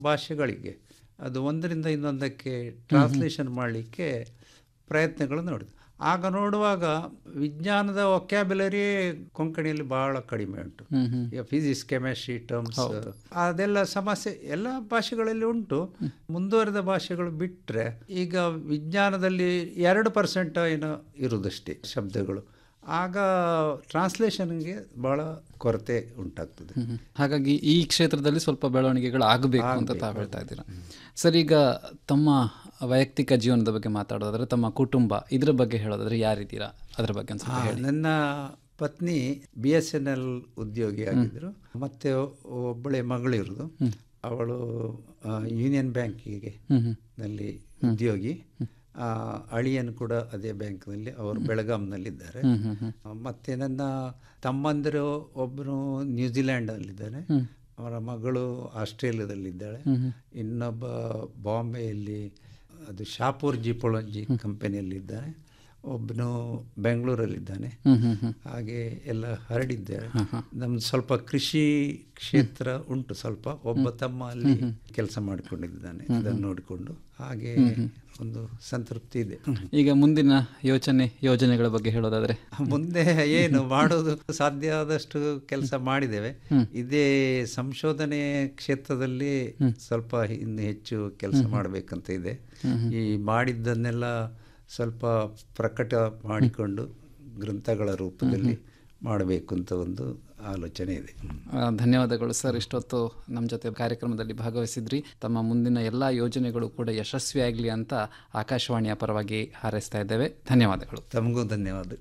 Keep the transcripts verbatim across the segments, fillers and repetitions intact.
ಭಾಷೆಗಳಿಗೆ ಅದು ಒಂದರಿಂದ ಇನ್ನೊಂದಕ್ಕೆ ಟ್ರಾನ್ಸ್ಲೇಷನ್ ಮಾಡಲಿಕ್ಕೆ ಪ್ರಯತ್ನಗಳು ನೋಡಿದೆ. ಆಗ ನೋಡುವಾಗ ವಿಜ್ಞಾನದ ವೊಕ್ಯಾಬ್ಯುಲರಿ ಕೊಂಕಣಿಯಲ್ಲಿ ಬಹಳ ಕಡಿಮೆ ಉಂಟು. ಈಗ ಫಿಸಿಕ್ಸ್, ಕೆಮಿಸ್ಟ್ರಿ ಟರ್ಮ್ಸ್ ಅದೆಲ್ಲ ಸಮಸ್ಯೆ ಎಲ್ಲ ಭಾಷೆಗಳಲ್ಲಿ ಉಂಟು. ಮುಂದುವರೆದ ಭಾಷೆಗಳು ಬಿಟ್ಟರೆ ಈಗ ವಿಜ್ಞಾನದಲ್ಲಿ ಎರಡು ಪರ್ಸೆಂಟ್ ಏನೋ ಇರುವುದಷ್ಟೇ ಶಬ್ದಗಳು. ಆಗ ಟ್ರಾನ್ಸ್ಲೇಷನ್ಗೆ ಬಹಳ ಕೊರತೆ ಉಂಟಾಗ್ತದೆ. ಹಾಗಾಗಿ ಈ ಕ್ಷೇತ್ರದಲ್ಲಿ ಸ್ವಲ್ಪ ಬೆಳವಣಿಗೆಗಳು ಆಗಬೇಕು ಅಂತ ತಾವು ಹೇಳ್ತಾ ಇದ್ದೀರಾ. ಸರ್, ಈಗ ತಮ್ಮ ವೈಯಕ್ತಿಕ ಜೀವನದ ಬಗ್ಗೆ ಮಾತಾಡೋದಾದ್ರೆ, ತಮ್ಮ ಕುಟುಂಬ ಇದರ ಬಗ್ಗೆ ಹೇಳೋದಾದ್ರೆ ಯಾರಿದ್ದೀರಾ, ಅದರ ಬಗ್ಗೆ ಒಂದು ಸ್ವಲ್ಪ ಹೇಳಿ. ನನ್ನ ಪತ್ನಿ ಬಿ ಎಸ್ ಎನ್ ಎಲ್ ಉದ್ಯೋಗಿ ಆಗಿದ್ದರು. ಮತ್ತು ಒಬ್ಬಳೆ ಮಗಳಿರೋದು, ಅವಳು ಯೂನಿಯನ್ ಬ್ಯಾಂಕಿಗೆ ನಲ್ಲಿ ಉದ್ಯೋಗಿ. ಅಳಿಯನ್ ಕೂಡ ಅದೇ ಬ್ಯಾಂಕ್ನಲ್ಲಿ, ಅವರು ಬೆಳಗಾಂನಲ್ಲಿದ್ದಾರೆ. ಮತ್ತು ನನ್ನ ತಮ್ಮಂದಿರು ಒಬ್ಬರು ನ್ಯೂಜಿಲ್ಯಾಂಡಲ್ಲಿದ್ದಾನೆ, ಅವರ ಮಗಳು ಆಸ್ಟ್ರೇಲಿಯಾದಲ್ಲಿದ್ದಾಳೆ. ಇನ್ನೊಬ್ಬ ಬಾಂಬೆಯಲ್ಲಿ ಅದು ಶಾಪೂರ್ ಜಿಪೊಳಂಜಿ ಕಂಪನಿಯಲ್ಲಿದ್ದಾನೆ. ಒಬ್ಬನು ಬೆಂಗಳೂರಲ್ಲಿದ್ದಾನೆ. ಹಾಗೆ ಎಲ್ಲ ಹರಡಿದ್ದಾರೆ. ನಮ್ದು ಸ್ವಲ್ಪ ಕೃಷಿ ಕ್ಷೇತ್ರ ಉಂಟು ಸ್ವಲ್ಪ. ಒಬ್ಬ ತಮ್ಮ ಅಲ್ಲಿ ಕೆಲಸ ಮಾಡಿಕೊಂಡಿದ್ದಾನೆ, ಅದನ್ನು ನೋಡಿಕೊಂಡು ಹಾಗೆ ಒಂದು ಸಂತೃಪ್ತಿ ಇದೆ. ಈಗ ಮುಂದಿನ ಯೋಚನೆ ಯೋಜನೆಗಳ ಬಗ್ಗೆ ಹೇಳೋದಾದ್ರೆ, ಮುಂದೆ ಏನು ಮಾಡೋದು ಸಾಧ್ಯ ಆದಷ್ಟು ಕೆಲಸ ಮಾಡಿದ್ದೇವೆ. ಇದೇ ಸಂಶೋಧನೆ ಕ್ಷೇತ್ರದಲ್ಲಿ ಸ್ವಲ್ಪ ಇನ್ನು ಹೆಚ್ಚು ಕೆಲಸ ಮಾಡಬೇಕಂತ ಇದೆ. ಈ ಮಾಡಿದ್ದನ್ನೆಲ್ಲ ಸ್ವಲ್ಪ ಪ್ರಕಟ ಮಾಡಿಕೊಂಡು ಗ್ರಂಥಗಳ ರೂಪದಲ್ಲಿ ಮಾಡಬೇಕು ಅಂತ ಒಂದು ಆಲೋಚನೆ ಇದೆ. ಧನ್ಯವಾದಗಳು ಸರ್, ಇಷ್ಟೊತ್ತು ನಮ್ಮ ಜೊತೆ ಕಾರ್ಯಕ್ರಮದಲ್ಲಿ ಭಾಗವಹಿಸಿದ್ರಿ. ತಮ್ಮ ಮುಂದಿನ ಎಲ್ಲ ಯೋಜನೆಗಳು ಕೂಡ ಯಶಸ್ವಿಯಾಗಲಿ ಅಂತ ಆಕಾಶವಾಣಿಯ ಪರವಾಗಿ ಹಾರೈಸ್ತಾ ಇದ್ದೇವೆ. ಧನ್ಯವಾದಗಳು. ತಮಗೂ ಧನ್ಯವಾದ.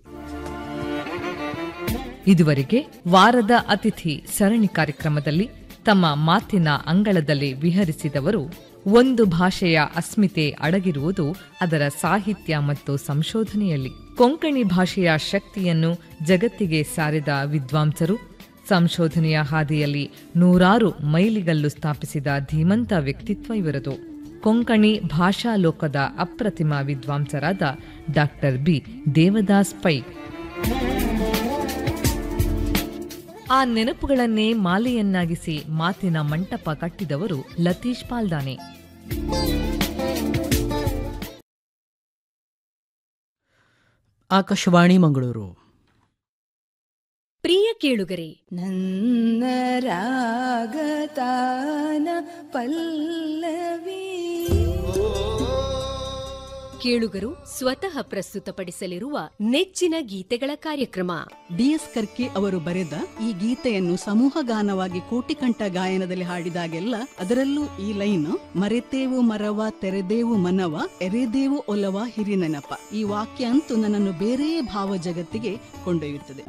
ಇದುವರೆಗೆ ವಾರದ ಅತಿಥಿ ಸರಣಿ ಕಾರ್ಯಕ್ರಮದಲ್ಲಿ ತಮ್ಮ ಮಾತಿನ ಅಂಗಳದಲ್ಲಿ ವಿಹರಿಸಿದವರು ಒಂದು ಭಾಷೆಯ ಅಸ್ಮಿತೆ ಅಡಗಿರುವುದು ಅದರ ಸಾಹಿತ್ಯ ಮತ್ತು ಸಂಶೋಧನೆಯಲ್ಲಿ. ಕೊಂಕಣಿ ಭಾಷೆಯ ಶಕ್ತಿಯನ್ನು ಜಗತ್ತಿಗೆ ಸಾರಿದ ವಿದ್ವಾಂಸರು, ಸಂಶೋಧನೆಯ ಹಾದಿಯಲ್ಲಿ ನೂರಾರು ಮೈಲಿಗಲ್ಲು ಸ್ಥಾಪಿಸಿದ ಧೀಮಂತ ವ್ಯಕ್ತಿತ್ವ ಇವರದು. ಕೊಂಕಣಿ ಭಾಷಾ ಲೋಕದ ಅಪ್ರತಿಮ ವಿದ್ವಾಂಸರಾದ ಡಾಕ್ಟರ್ ಬಿ ದೇವದಾಸ್ ಪೈ. ಆ ನೆನಪುಗಳನ್ನೇ ಮಾಲೆಯನ್ನಾಗಿಸಿ ಮಾತಿನ ಮಂಟಪ ಕಟ್ಟಿದವರು ಲತೀಶ್ ಪಾಲ್ದಾನೆ. ಆಕಾಶವಾಣಿ ಮಂಗಳೂರು. ಪ್ರಿಯ ಕೇಳುಗರೆ, ನನ್ನ ರಾಗತಾನ ಪಲ್ಲವಿ ಕೇಳುಗರು ಸ್ವತಃ ಪ್ರಸ್ತುತಪಡಿಸಲಿರುವ ನೆಚ್ಚಿನ ಗೀತೆಗಳ ಕಾರ್ಯಕ್ರಮ. ಡಿ ಎಸ್ ಕರ್ಕೆ ಅವರು ಬರೆದ ಈ ಗೀತೆಯನ್ನು ಸಮೂಹ ಗಾನವಾಗಿ ಕೋಟಿಕಂಠ ಗಾಯನದಲ್ಲಿ ಹಾಡಿದಾಗೆಲ್ಲ ಅದರಲ್ಲೂ ಈ ಲೈನ್, ಮರೆತೇವು ಮರವ ತೆರೆದೇವು ಮನವ ಎರೆದೇವು ಒಲವ ಹಿರಿನೆನಪ, ಈ ವಾಕ್ಯ ಅಂತೂ ನನ್ನನ್ನು ಬೇರೆ ಭಾವ ಜಗತ್ತಿಗೆ ಕೊಂಡೊಯ್ಯುತ್ತದೆ.